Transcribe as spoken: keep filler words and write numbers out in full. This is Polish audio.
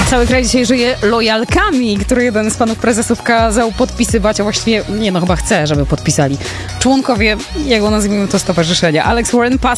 Cały kraj dzisiaj żyje lojalkami, które jeden z panów prezesów kazał podpisywać, a właściwie, nie no, chyba chce, żeby podpisali członkowie jego, nazwijmy to, stowarzyszenia. Alex Warren, Pass